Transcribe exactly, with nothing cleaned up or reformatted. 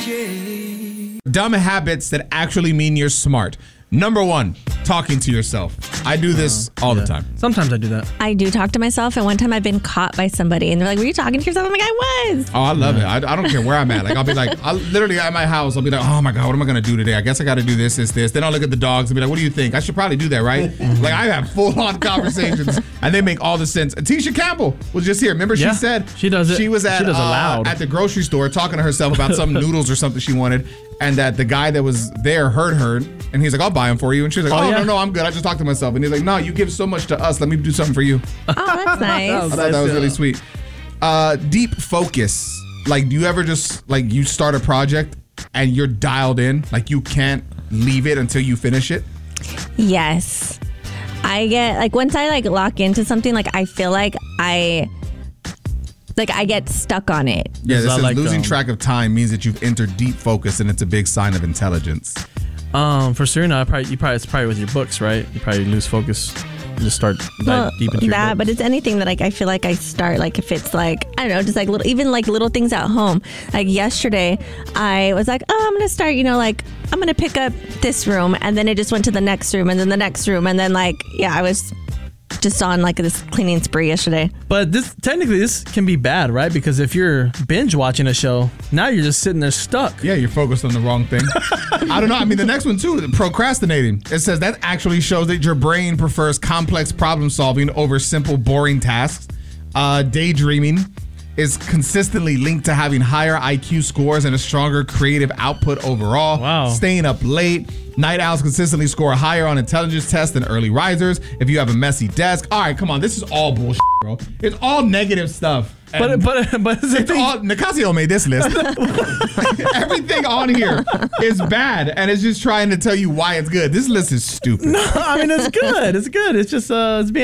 J. Dumb habits that actually mean you're smart. Number one, talking to yourself. I do this uh, all yeah. the time. Sometimes I do that. I do talk to myself, and one time I've been caught by somebody, and they're like, were you talking to yourself? I'm like, I was. Oh, I love yeah. it. I, I don't care where I'm at. Like, I'll be like, I'll literally at my house, I'll be like, oh my God, what am I going to do today? I guess I got to do this, this, this. Then I'll look at the dogs and be like, what do you think? I should probably do that, right? Like, I have full-on conversations, and they make all the sense. Tisha Campbell was just here. Remember, yeah, she said she does it. She was at, she does it uh, loud. at the grocery store talking to herself about some noodles or something she wanted, and that the guy that was there heard her, and he's like, I'll buy them for you. And she's like, oh, oh yeah? no, no, I'm good. I just talked to myself. And he's like, no, you give so much to us. Let me do something for you. Oh, that's nice. I thought that was really sweet. Uh, deep focus. Like, do you ever just, like, you start a project and you're dialed in? Like, you can't leave it until you finish it? Yes. I get, like, once I, like, lock into something, like, I feel like I... Like, I get stuck on it. Yeah, this is like, losing um, track of time means that you've entered deep focus, and it's a big sign of intelligence. Um, for Serena, I probably, you probably it's probably with your books, right? You probably lose focus. You just start dive well, deep into your that, books. But it's anything that like I feel like I start like if it's like I don't know, just like little even like little things at home. Like yesterday, I was like, oh, I'm gonna start, you know, like I'm gonna pick up this room, and then it just went to the next room, and then the next room, and then like yeah, I was just on like this cleaning spree yesterday. But this technically this can be bad, right? Because if you're binge watching a show, now you're just sitting there stuck. Yeah, you're focused on the wrong thing. I don't know. I mean, the next one too, procrastinating. It says that actually shows that your brain prefers complex problem solving over simple, boring tasks. Uh, daydreaming is consistently linked to having higher I Q scores and a stronger creative output overall. Wow. Staying up late. Night owls consistently score higher on intelligence tests than early risers. If you have a messy desk. All right, come on. This is all bullshit, bro. It's all negative stuff. And but but but it's all, Nicasio made this list. Everything on here is bad, and it's just trying to tell you why it's good. This list is stupid. No, I mean, it's good. It's good. It's just uh, it's being